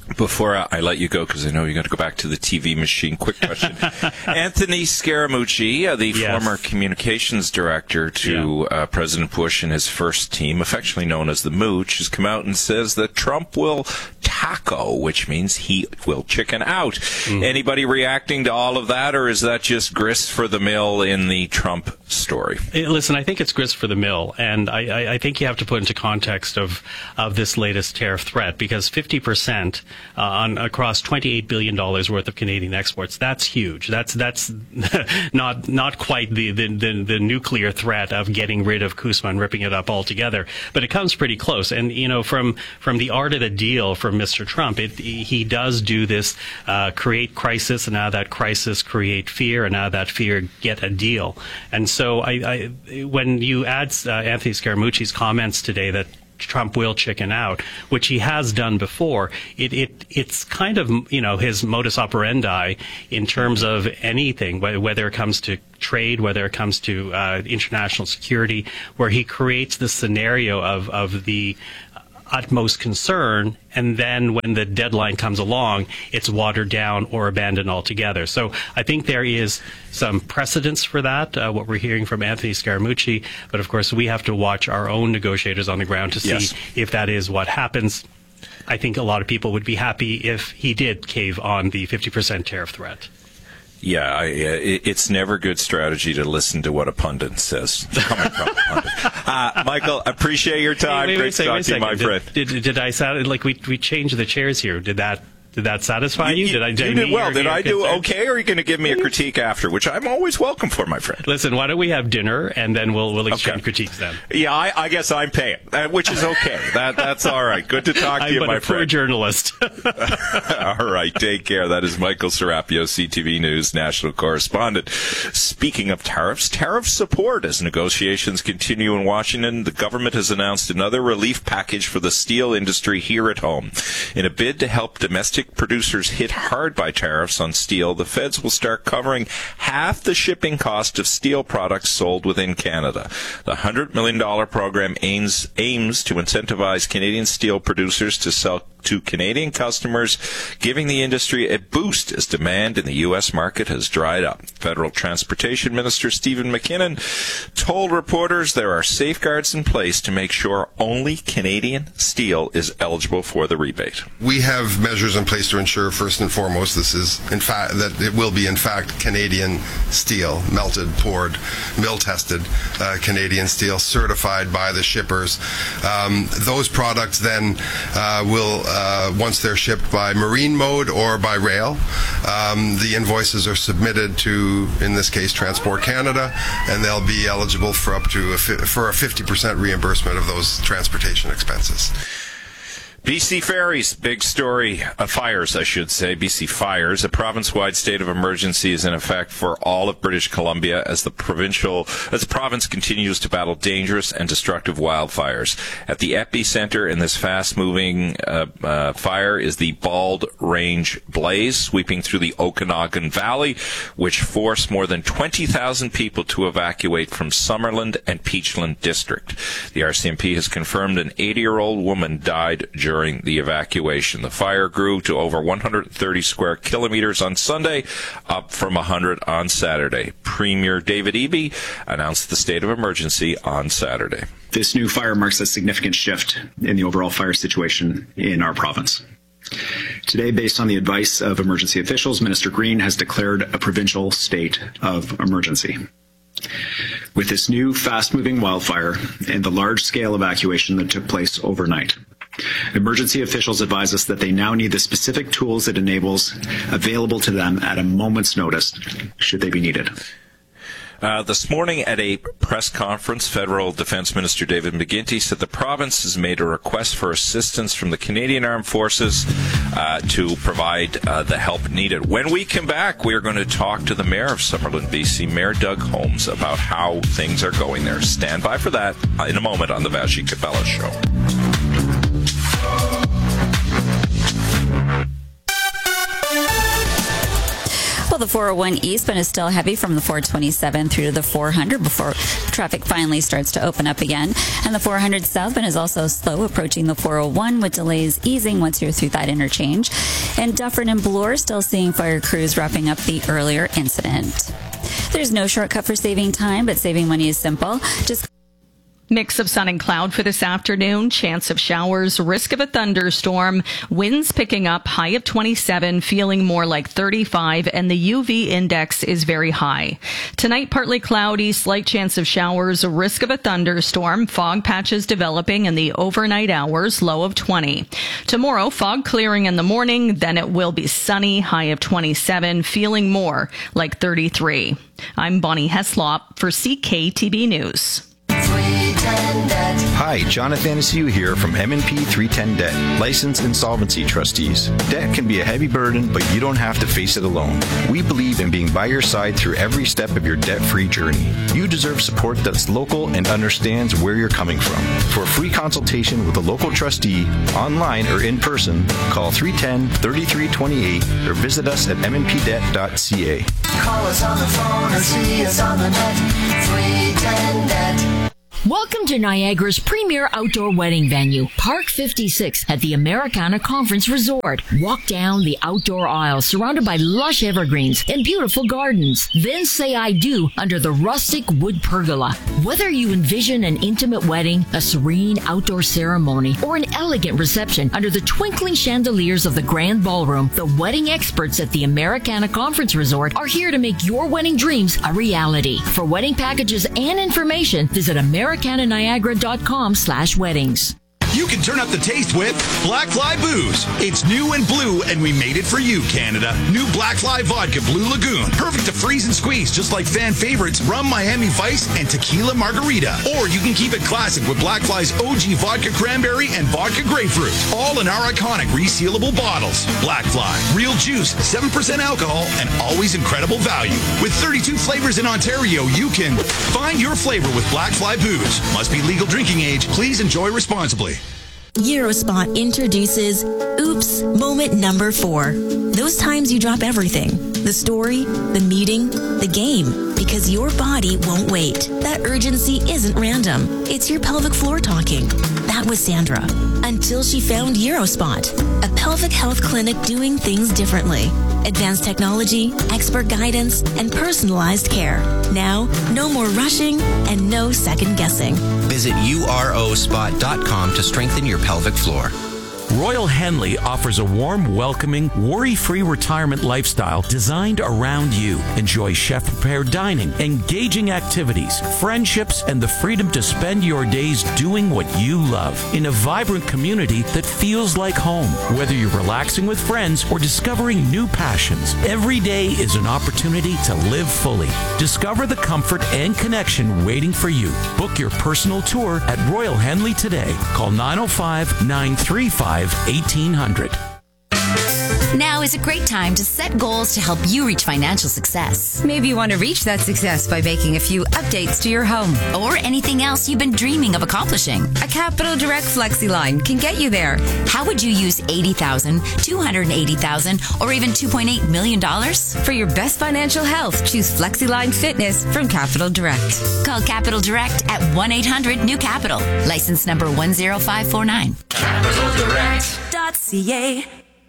Before I let you go, because I know you're going to go back to the T V machine, quick question. Anthony Scaramucci, uh, the yes. former communications director to yeah. uh, President Bush and his first team, affectionately known as the Mooch, has come out and says that Trump will taco, which means he will chicken out. Mm. Anybody reacting to all of that, or is that just grist for the mill in the Trump story? Hey, listen, I think it's grist for the mill, and I, I, I think you have to put into context of, of this latest tariff threat, because fifty percent Uh, on across twenty-eight billion dollars worth of Canadian exports. That's huge. That's that's not not quite the, the, the, the nuclear threat of getting rid of CUSMA and ripping it up altogether, but it comes pretty close. And, you know, from, from the art of the deal from Mister Trump, it, he does do this, uh, create crisis, and now that crisis create fear, and now that fear get a deal. And so I, I when you add uh, Anthony Scaramucci's comments today that Trump will chicken out, which he has done before, it, it it's kind of, you know, his modus operandi in terms of anything, whether it comes to trade, whether it comes to uh, international security, where he creates the scenario of, of the utmost concern, and then when the deadline comes along, it's watered down or abandoned altogether. So I think there is some precedence for that, uh, what we're hearing from Anthony Scaramucci, but of course we have to watch our own negotiators on the ground to see yes. if that is what happens. I think a lot of people would be happy if he did cave on the fifty percent tariff threat. Yeah, I, it, it's never good strategy to listen to what a pundit says. Coming from a pundit. Uh, Michael, appreciate your time. Wait, wait, Great wait, to talk to you, my did, friend. Did, did, did I sound like we we changed the chairs here? Did that did that satisfy you? you Did I? Did you I did well. Did I do concern? okay, or are you going to give me a critique after, which I'm always welcome for, my friend? Listen, why don't we have dinner and then we'll we'll exchange okay. critiques then? Yeah, I, I guess I'm paying, uh, which is okay. That that's all right. Good to talk to I'm you, but my a friend. Poor journalist. All right, take care. That is Michael Serapio, C T V News national correspondent. Speaking of tariffs, tariff support as negotiations continue in Washington. The government has announced another relief package for the steel industry here at home. In a bid to help domestic producers hit hard by tariffs on steel, the feds will start covering half the shipping cost of steel products sold within Canada. The one hundred million dollars program aims, aims to incentivize Canadian steel producers to sell to Canadian customers, giving the industry a boost as demand in the U S market has dried up. Federal Transportation Minister Stephen McKinnon told reporters there are safeguards in place to make sure only Canadian steel is eligible for the rebate. We have measures in place to ensure, first and foremost, this is in fact that it will be in fact Canadian steel, melted, poured, mill tested uh, Canadian steel, certified by the shippers. Um, those products then uh, will Uh, once they're shipped by marine mode or by rail, um, the invoices are submitted to, in this case, Transport Canada, and they'll be eligible for up to a fi- for a fifty percent reimbursement of those transportation expenses. B C Ferries, big story. Uh, fires, I should say. B C Fires. A province-wide state of emergency is in effect for all of British Columbia as the provincial, as the province continues to battle dangerous and destructive wildfires. At the epicenter in this fast-moving uh, uh, fire is the Bald Range Blaze, sweeping through the Okanagan Valley, which forced more than twenty thousand people to evacuate from Summerland and Peachland District. The R C M P has confirmed an eighty-year-old woman died during during the evacuation. The fire grew to over one hundred thirty square kilometers on Sunday, up from one hundred on Saturday. Premier David Eby announced the state of emergency on Saturday. This new fire marks a significant shift in the overall fire situation in our province. Today, based on the advice of emergency officials, Minister Green has declared a provincial state of emergency. With this new fast-moving wildfire and the large-scale evacuation that took place overnight, emergency officials advise us that they now need the specific tools it enables available to them at a moment's notice, should they be needed. Uh, this morning at a press conference, Federal Defense Minister David McGuinty said the province has made a request for assistance from the Canadian Armed Forces uh, to provide uh, the help needed. When we come back, we are going to talk to the Mayor of Summerland, B C, Mayor Doug Holmes, about how things are going there. Stand by for that in a moment on the Vassy Capella Show. Well, the four oh one eastbound is still heavy from the four twenty-seven through to the four hundred before traffic finally starts to open up again. And And the four hundred southbound is also slow approaching the four oh one with delays easing once you're through that interchange. And Dufferin and Bloor still seeing fire crews wrapping up the earlier incident. There's no shortcut for saving time, but saving money is simple. Just Mix of sun and cloud for this afternoon. Chance of showers, risk of a thunderstorm. Winds picking up, high of twenty-seven, feeling more like thirty-five, and the U V index is very high. Tonight, partly cloudy, slight chance of showers, risk of a thunderstorm. Fog patches developing in the overnight hours, low of twenty. Tomorrow, fog clearing in the morning, then it will be sunny, high of twenty-seven, feeling more like thirty-three. I'm Bonnie Heslop for C K T B News. Hi, Jonathan Anastasia here from M and P three ten Debt, licensed insolvency trustees. Debt can be a heavy burden, but you don't have to face it alone. We believe in being by your side through every step of your debt-free journey. You deserve support that's local and understands where you're coming from. For a free consultation with a local trustee, online or in person, call three one zero, three three two eight or visit us at m n p debt dot c a. Call us on the phone or see us on the net. three ten Debt. Welcome to Niagara's premier outdoor wedding venue, Park fifty-six at the Americana Conference Resort. Walk down the outdoor aisle surrounded by lush evergreens and beautiful gardens. Then say I do under the rustic wood pergola. Whether you envision an intimate wedding, a serene outdoor ceremony, or an elegant reception under the twinkling chandeliers of the grand ballroom, the wedding experts at the Americana Conference Resort are here to make your wedding dreams a reality. For wedding packages and information, visit Americana Niagara.com slash weddings. You can turn up the taste with Black Fly Booze. It's new and blue, and we made it for you, Canada. New Black Fly Vodka Blue Lagoon. Perfect to freeze and squeeze, just like fan favorites Rum Miami Vice and Tequila Margarita. Or you can keep it classic with Black Fly's O G Vodka Cranberry and Vodka Grapefruit. All in our iconic resealable bottles. Black Fly. Real juice, seven percent alcohol, and always incredible value. With thirty-two flavors in Ontario, you can find your flavor with Black Fly Booze. Must be legal drinking age. Please enjoy responsibly. Eurospot introduces Oops Moment Number Four. Those times you drop everything. The story, the meeting, the game. Because your body won't wait. That urgency isn't random. It's your pelvic floor talking. That was Sandra. Until she found Eurospot, a pelvic health clinic doing things differently. Advanced technology, expert guidance, and personalized care. Now, no more rushing and no second guessing. Visit U R O spot dot com to strengthen your pelvic floor. Royal Henley offers a warm, welcoming, worry-free retirement lifestyle designed around you. Enjoy chef-prepared dining, engaging activities, friendships, and the freedom to spend your days doing what you love in a vibrant community that feels like home. Whether you're relaxing with friends or discovering new passions, every day is an opportunity to live fully. Discover the comfort and connection waiting for you. Book your personal tour at Royal Henley today. Call nine oh five, nine three five, eighteen hundred. Now is a great time to set goals to help you reach financial success. Maybe you want to reach that success by making a few updates to your home or anything else you've been dreaming of accomplishing. A Capital Direct Flexi line can get you there. How would you use eighty thousand dollars, two hundred eighty thousand dollars, or even two point eight million dollars? For your best financial health, choose Flexi Line Fitness from Capital Direct. Call Capital Direct at one eight hundred new capital. License number one zero five four nine. capital direct dot c a.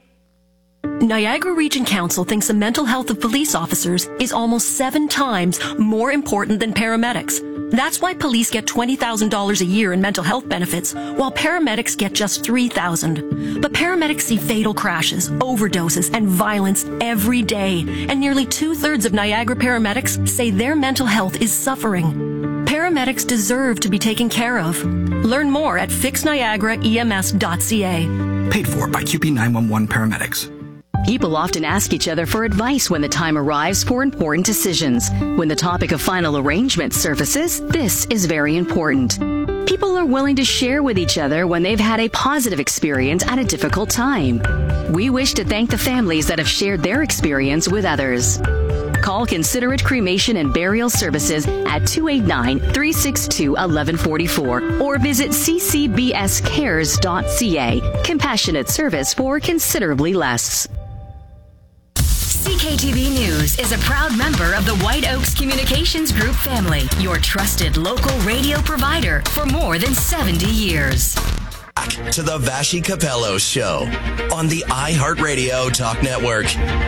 Niagara Region Council thinks the mental health of police officers is almost seven times more important than paramedics. That's why police get twenty thousand dollars a year in mental health benefits, while paramedics get just three thousand dollars. But paramedics see fatal crashes, overdoses, and violence every day, and nearly two-thirds of Niagara paramedics say their mental health is suffering. Paramedics deserve to be taken care of. Learn more at fix niagara e m s dot c a. Paid for by Q P nine one one Paramedics. People often ask each other for advice when the time arrives for important decisions. When the topic of final arrangement surfaces, this is very important. People are willing to share with each other when they've had a positive experience at a difficult time. We wish to thank the families that have shared their experience with others. Call Considerate Cremation and Burial Services at two eight nine, three six two, one one four four or visit c c b s cares dot c a. Compassionate service for considerably less. C K T V News is a proud member of the White Oaks Communications Group family, your trusted local radio provider for more than seventy years. To the Vashi Capello Show on the iHeartRadio Talk Network.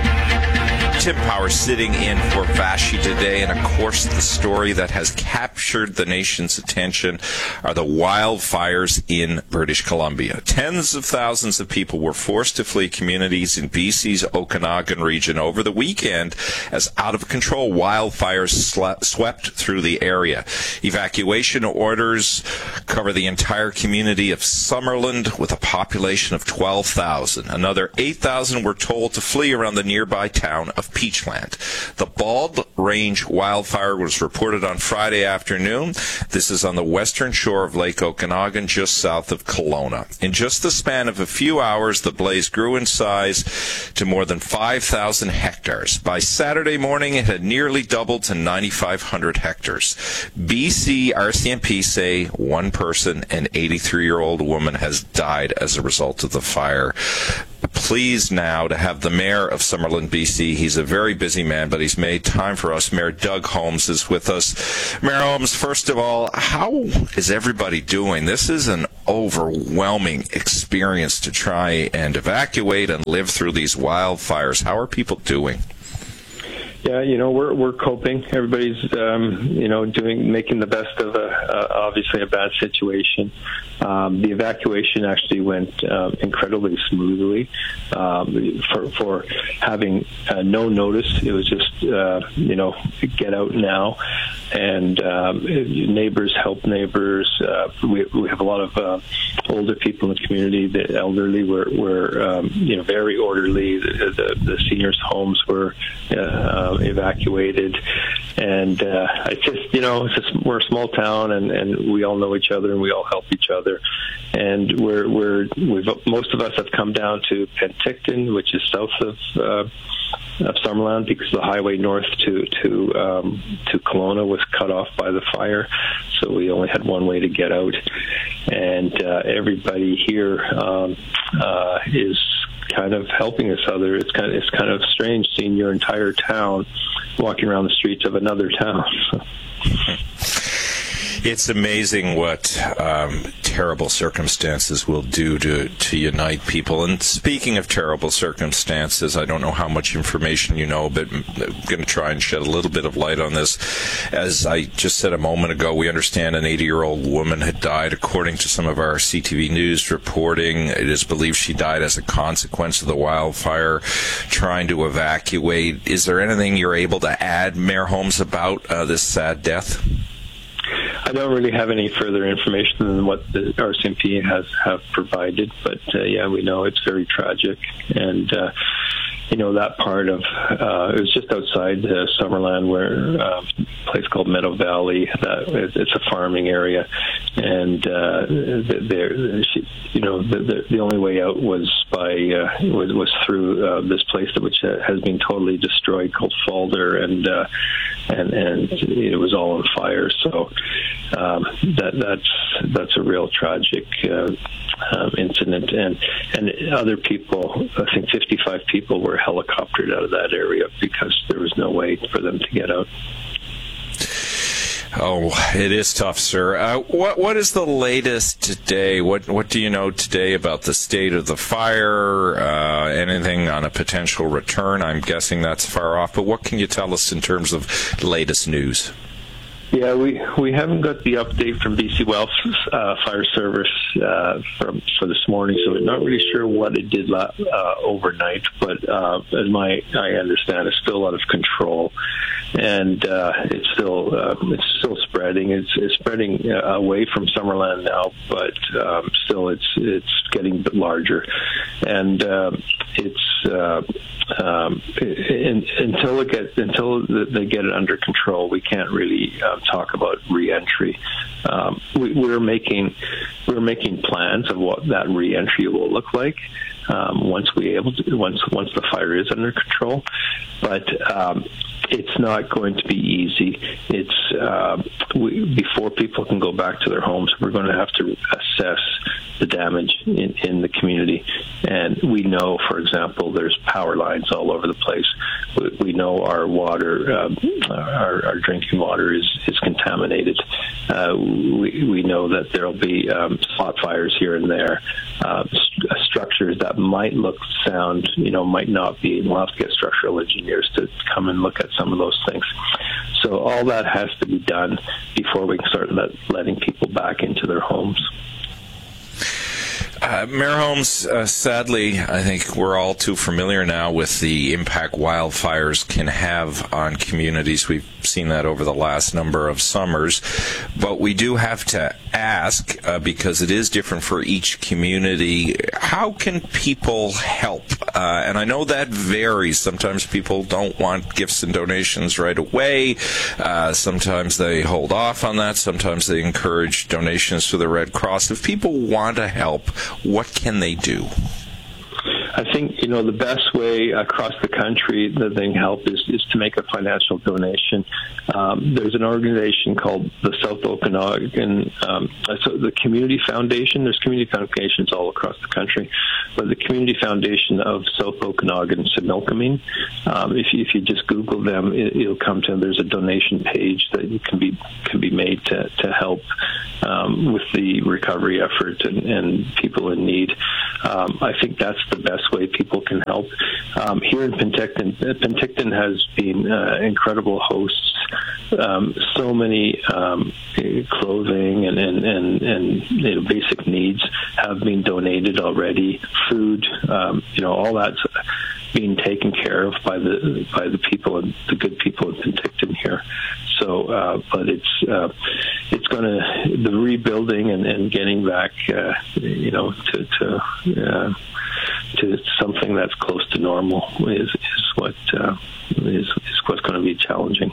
Tim Power sitting in for Vashi today, and of course the story that has captured the nation's attention are the wildfires in British Columbia. Tens of thousands of people were forced to flee communities in B C's Okanagan region over the weekend as out-of-control wildfires sle- swept through the area. Evacuation orders cover the entire community of Summerland with a population of twelve thousand. Another eight thousand were told to flee around the nearby town of Peachland. The Bald Range wildfire was reported on Friday afternoon. This is on the western shore of Lake Okanagan, just south of Kelowna. In just the span of a few hours, the blaze grew in size to more than five thousand hectares. By Saturday morning, it had nearly doubled to nine thousand five hundred hectares. B C R C M P say one person, an eighty-three-year-old woman, has died as a result of the fire. Pleased now to have the mayor of Summerland, B C. He's a very busy man, but he's made time for us. Mayor Doug Holmes is with us. Mayor Holmes, first of all, how is everybody doing? This is an overwhelming experience to try and evacuate and live through these wildfires. How are people doing? Yeah, you know, we're we're coping. Everybody's, um, you know, doing making the best of a uh, obviously a bad situation. Um, the evacuation actually went um, incredibly smoothly. Um, for for having uh, no notice, it was just uh, you know, get out now, and um, neighbors help neighbors. Uh, we we have a lot of uh, older people in the community. The elderly were were um, you know, very orderly. The the, the seniors' homes were Uh, evacuated, and uh, I just, you know, it's just, we're a small town, and, and we all know each other, and we all help each other, and we're we're we've most of us have come down to Penticton, which is south of uh, of Summerland, because the highway north to to um, to Kelowna was cut off by the fire, so we only had one way to get out, and uh, everybody here um, uh, is kind of helping us other. It's kind of it's kind of strange seeing your entire town walking around the streets of another town. It's amazing what um, terrible circumstances will do to, to unite people. And speaking of terrible circumstances, I don't know how much information you know, but I'm going to try and shed a little bit of light on this. As I just said a moment ago, we understand an eighty-year-old woman had died. According to some of our C T V News reporting, it is believed she died as a consequence of the wildfire, trying to evacuate. Is there anything you're able to add, Mayor Holmes, about uh, this sad death? I don't really have any further information than what the R C M P has have provided, but uh, yeah, we know it's very tragic, and uh, you know, that part of uh, it was just outside uh, Summerland, where uh, a place called Meadow Valley. That it's a farming area, and uh, there, you know, the, the the only way out was by uh, was, was through uh, this place which has been totally destroyed, called Falder, and uh, and and it was all on fire. So um, that that's that's a real tragic uh, um, incident, and and other people, I think fifty-five people were helicoptered out of that area because there was no way for them to get out. Oh, it is tough, sir. Uh, what what is the latest today? What what do you know today about the state of the fire? Uh, anything on a potential return? I'm guessing that's far off, but what can you tell us in terms of latest news? Yeah, we we haven't got the update from B C Well uh, Fire Service uh, for, for this morning, so we're not really sure what it did uh, overnight. But uh, as my I understand, it's still out of control, and uh, it's still uh, it's still spreading. It's, it's spreading uh, away from Summerland now, but um, still it's it's getting larger, and uh, it's uh, um, in, until it gets until they get it under control, we can't really uh, talk about re-entry. Um, we, we're making we're making plans of what that re-entry will look like um, once we able to once once the fire is under control. But um, it's not going to be easy. It's uh, we, before people can go back to their homes, we're going to have to assess the damage in, in the community. And we know, for example, there's power lines all over the place. We, we know our water, uh, our, our drinking water is, is contaminated. Uh, we, we know that there'll be um, spot fires here and there. Uh, st- structures that might look sound, you know, might not be. We'll have to get structural engineers to come and look at some of those things. So all that has to be done before we can start let, letting people back into their homes. Uh, Mayor Holmes, uh, sadly, I think we're all too familiar now with the impact wildfires can have on communities. We've seen that over the last number of summers. But we do have to ask, uh, because it is different for each community, how can people help? Uh, and I know that varies. Sometimes people don't want gifts and donations right away. Uh, sometimes they hold off on that. Sometimes they encourage donations to the Red Cross. If people want to help, what can they do? I think, you know, the best way across the country that they can help is, is to make a financial donation. Um, there's an organization called the South Okanagan, um, so the Community Foundation. There's community foundations all across the country, but the Community Foundation of South Okanagan Similkameen, um, if, you, if you just Google them, it, it'll come to them. There's a donation page that can be can be made to, to help um, with the recovery effort and, and people in need. Um, I think that's the best way people can help. Um, here in Penticton, Penticton has been uh, incredible hosts. Um, so many um, clothing and, and, and, and you know, basic needs have been donated already. Food, um, you know, all that's being taken care of by the by the people and the good people in Penticton here. So, uh, but it's uh, it's going to the rebuilding and, and getting back, uh, you know, to to, uh, to something that's close to normal is is what uh, is is what's going to be challenging.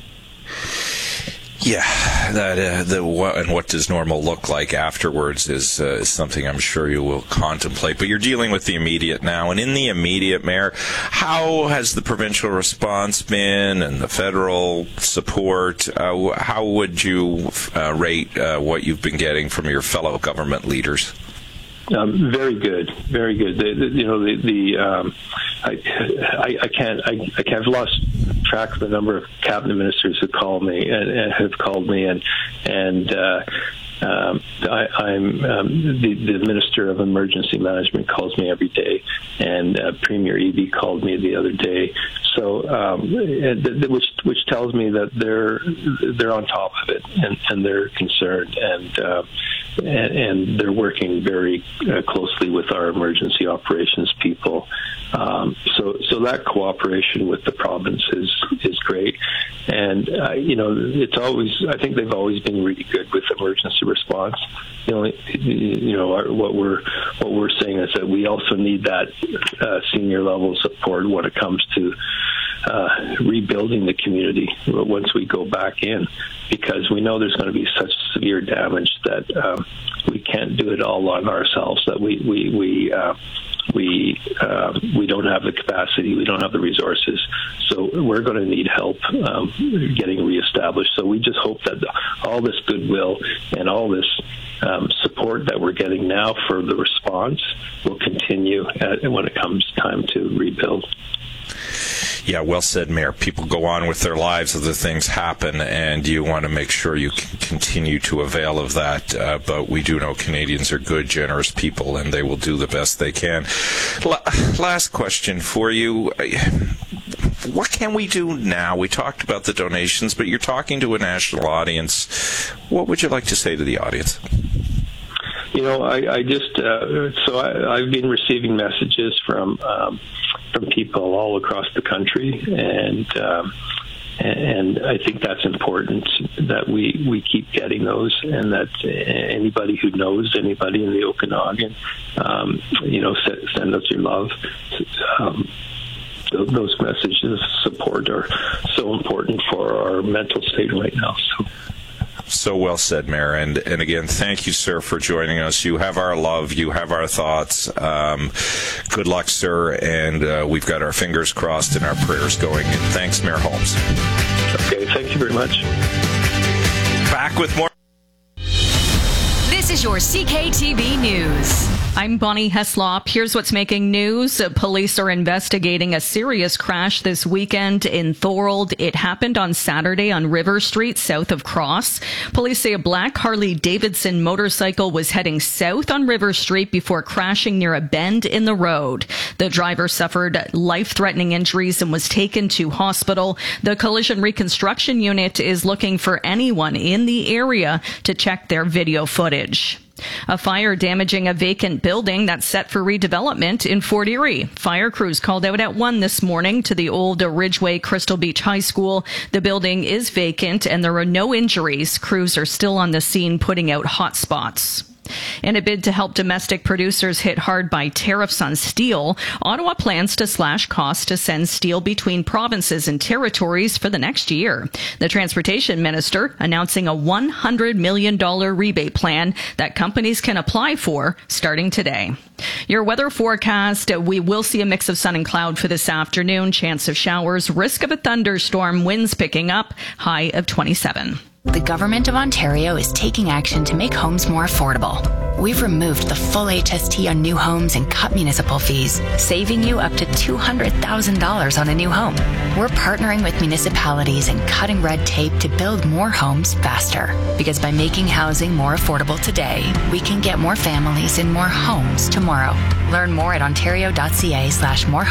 Yeah, that uh, the what, and what does normal look like afterwards is, uh, is something I'm sure you will contemplate. But you're dealing with the immediate now, and in the immediate, Mayor, how has the provincial response been, and the federal support? Uh, how would you uh, rate uh, what you've been getting from your fellow government leaders? Um, very good, very good. The, the, you know, the, the um, I, I, I can't, I, I can't, I've lost track of the number of cabinet ministers who call me and, and have called me, and and uh, um, I, I'm um, the, the Minister of Emergency Management calls me every day, and uh, Premier Eby called me the other day. So, um, which which tells me that they're they're on top of it, and, and they're concerned, and, uh, and and they're working very uh, closely with our emergency operations people. Um, so so that cooperation with the province is is great, and uh, you know it's always I think they've always been really good with emergency response. You know, you know our, what we're what we're saying is that we also need that uh, senior level support when it comes to uh, rebuilding the community once we go back in, because we know there's going to be such severe damage that um, we can't do it all on ourselves. That we we we. Uh, We uh, we don't have the capacity, we don't have the resources, so we're going to need help um, getting reestablished. So we just hope that all this goodwill and all this um, support that we're getting now for the response will continue at, when it comes time to rebuild. Yeah, well said, Mayor. People go on with their lives, other things happen, and you want to make sure you can continue to avail of that. Uh, but we do know Canadians are good, generous people, and they will do the best they can. La- last question for you. What can we do now? We talked about the donations, but you're talking to a national audience. What would you like to say to the audience? You know, I, I just, uh, so I, I've been receiving messages from um, from people all across the country, and um, and I think that's important that we, we keep getting those, and that anybody who knows anybody in the Okanagan, um, you know, send, send us your love. Um, those messages of support are so important for our mental state right now. So. So well said, Mayor. And, and again, thank you, sir, for joining us. You have our love. You have our thoughts. Um, good luck, sir. And uh, we've got our fingers crossed and our prayers going. And thanks, Mayor Holmes. Okay, thank you very much. Back with more. This is your C K T V News. I'm Bonnie Heslop. Here's what's making news. Police are investigating a serious crash this weekend in Thorold. It happened on Saturday on River Street, south of Cross. Police say a black Harley-Davidson motorcycle was heading south on River Street before crashing near a bend in the road. The driver suffered life-threatening injuries and was taken to hospital. The Collision Reconstruction Unit is looking for anyone in the area to check their video footage. A fire damaging a vacant building that's set for redevelopment in Fort Erie. Fire crews called out at one this morning to the old Ridgeway Crystal Beach High School. The building is vacant and there are no injuries. Crews are still on the scene putting out hot spots. In a bid to help domestic producers hit hard by tariffs on steel, Ottawa plans to slash costs to send steel between provinces and territories for the next year. The transportation minister announcing a one hundred million dollars rebate plan that companies can apply for starting today. Your weather forecast, we will see a mix of sun and cloud for this afternoon. Chance of showers, risk of a thunderstorm, winds picking up, high of twenty-seven. The Government of Ontario is taking action to make homes more affordable. We've removed the full H S T on new homes and cut municipal fees, saving you up to two hundred thousand dollars on a new home. We're partnering with municipalities and cutting red tape to build more homes faster. Because by making housing more affordable today, we can get more families in more homes tomorrow. Learn more at ontario.ca slash more